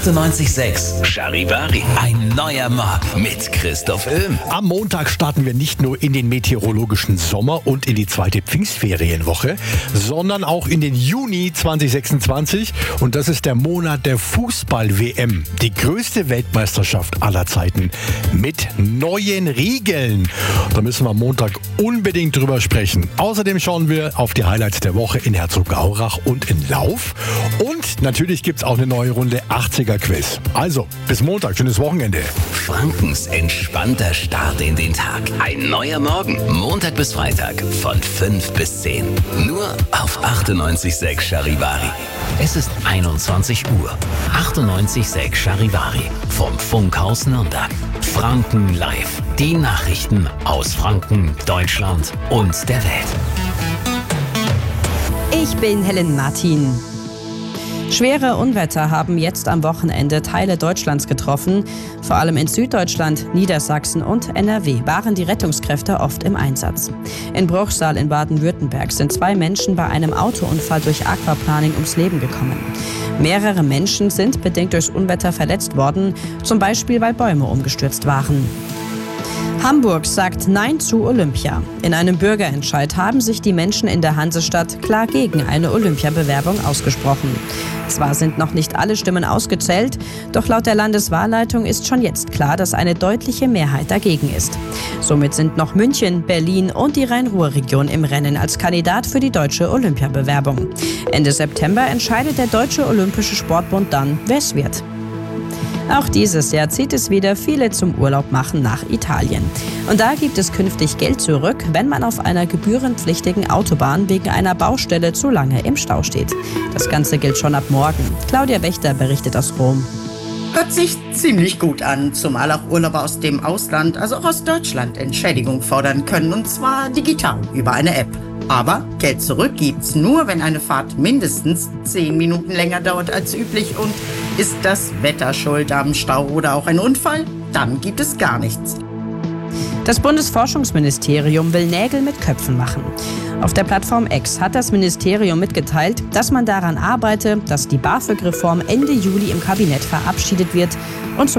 98.6 Charivari. Ein neuer Morgen mit Christoph Öhm. Am Montag starten wir nicht nur in den meteorologischen Sommer und in die zweite Pfingstferienwoche, sondern auch in den Juni 2026. Und das ist der Monat der Fußball-WM. Die größte Weltmeisterschaft aller Zeiten mit neuen Regeln. Da müssen wir am Montag unbedingt drüber sprechen. Außerdem schauen wir auf die Highlights der Woche in Herzogenaurach und in Lauf. Und natürlich gibt es auch eine neue Runde 80er-Quiz. Also, bis Montag, schönes Wochenende. Frankens entspannter Start in den Tag. Ein neuer Morgen. Montag bis Freitag von 5 bis 10. Nur auf 98.6 Charivari. Es ist 21 Uhr. 98.6 Charivari. Vom Funkhaus Nürnberg. Franken live. Die Nachrichten aus Franken, Deutschland und der Welt. Ich bin Helen Martin. Schwere Unwetter haben jetzt am Wochenende Teile Deutschlands getroffen. Vor allem in Süddeutschland, Niedersachsen und NRW waren die Rettungskräfte oft im Einsatz. In Bruchsal in Baden-Württemberg sind 2 Menschen bei einem Autounfall durch Aquaplaning ums Leben gekommen. Mehrere Menschen sind bedingt durchs Unwetter verletzt worden, zum Beispiel weil Bäume umgestürzt waren. Hamburg sagt Nein zu Olympia. In einem Bürgerentscheid haben sich die Menschen in der Hansestadt klar gegen eine Olympiabewerbung ausgesprochen. Zwar sind noch nicht alle Stimmen ausgezählt, doch laut der Landeswahlleitung ist schon jetzt klar, dass eine deutliche Mehrheit dagegen ist. Somit sind noch München, Berlin und die Rhein-Ruhr-Region im Rennen als Kandidat für die deutsche Olympiabewerbung. Ende September entscheidet der Deutsche Olympische Sportbund dann, wer es wird. Auch dieses Jahr zieht es wieder viele zum Urlaub machen nach Italien. Und da gibt es künftig Geld zurück, wenn man auf einer gebührenpflichtigen Autobahn wegen einer Baustelle zu lange im Stau steht. Das Ganze gilt schon ab morgen. Claudia Wächter berichtet aus Rom. Hört sich ziemlich gut an, zumal auch Urlauber aus dem Ausland, also auch aus Deutschland, Entschädigung fordern können, und zwar digital über eine App. Aber Geld zurück gibt's nur, wenn eine Fahrt mindestens 10 Minuten länger dauert als üblich, und ist das Wetter schuld am Stau oder auch ein Unfall, dann gibt es gar nichts. Das Bundesforschungsministerium will Nägel mit Köpfen machen. Auf der Plattform X hat das Ministerium mitgeteilt, dass man daran arbeite, dass die BAföG-Reform Ende Juli im Kabinett verabschiedet wird und